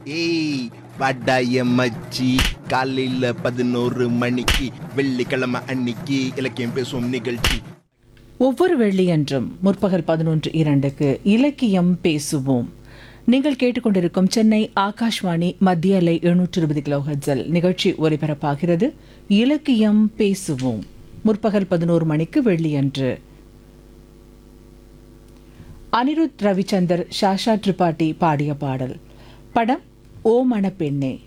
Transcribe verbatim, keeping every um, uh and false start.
ஏய் பட்டாய மச்சி காலையில பதினோரு மணிக்கு வெள்ளிக்கிழமை அன்னைக்கு இலக்கியம் பேசும் நிகழ்ச்சி. ஒவ்வொரு வெள்ளியன்றும் முற்பகல் பதினொன்று இரண்டுக்கு இலக்கியம் பேசுவோம். நீங்கள் கேட்டுக்கொண்டிருக்கும் சென்னை ஆகாஷ்வாணி மத்திய அலை எழுநூற்று இருபது கிலோஹெர்ட்ஸில் நிகழ்ச்சி ஒலிபரப்பாகிறது. இலக்கியம் பேசுவோம் முற்பகல் பதினோரு மணிக்கு வெள்ளியன்று. அனிருத் ரவிச்சந்தர், ஷாஷா திரிபாட்டி பாடிய பாடல். படம் ஓ மணப்பெண்ணே.